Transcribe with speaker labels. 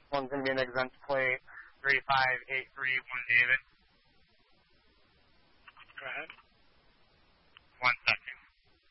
Speaker 1: One's going to be an exempt plate 3583 David.